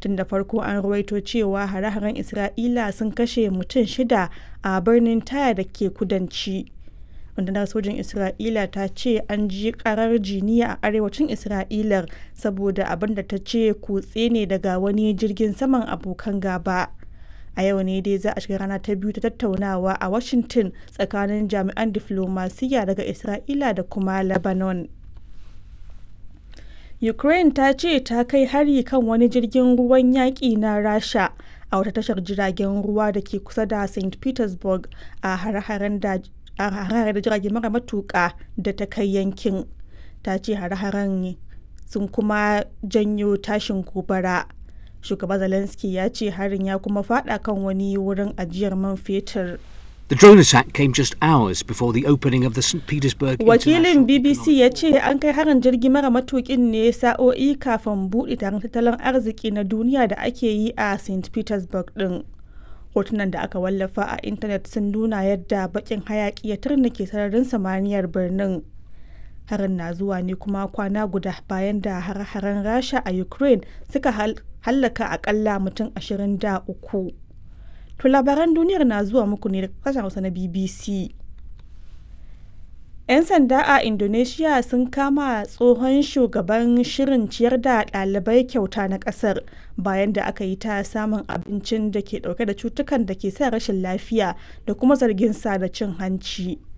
Tun da farko an ruwaito cewa hare-haren Isra'ila sun kashe mutum 6 a birnin Tyre da ke kudanci. Rundunar sojin Isra'ila ta ce an ji karar jiniya a arewacin Isra'ilar saboda abin da ta ce kutse ne daga wani jirgin saman abokan gaba. A yau ne dai za a shiga rana ta biyu ta tattaunawa a Washington tsakanin jami'an diflomasiyya daga Isra'ila da kuma Lebanon. Ukraine ta ce ta kai hari kan wani jirgin ruwan yaƙi na Rasha a wata tashar jiragen ruwa da ke kusa da St. Petersburg a hare-haren da jirage mara matuƙa da ta kai yankin. Ta ce hare-haren sun kuma janyo tashin gobara. Shugaba Zelensky ya ce harin ya kuma fada kan wani wurin ajiyar man fetur. The drone attack came just hours before the opening of the St. Petersburg Wakilin BBC ya ce an kai harin jirgi mara matukin ne sa'o'i kafin buɗe taron tattalin arziki na duniya da ake yi a St. Petersburg ɗin. Hotunan da aka wallafa a intanet sun nuna yadda bakin hayaki ya turnike sararin samaniyar birnin. Harin na zuwa ne kuma kwana guda bayan da har-haren Rasha a Ukraine suka hallaka akalla mutum 23. To labaran duniyar na zuwa muku ne daga kasashen Hausa na BBC. 'Yan sanda a Indonesia sun kama tsohon shugaban shirin ciyar da ɗalibai kyauta na ƙasar bayan da aka yi ta samun abincin da ke ɗauke da cutukan da ke sa rashin lafiya da kuma zargin sa da cin hanci.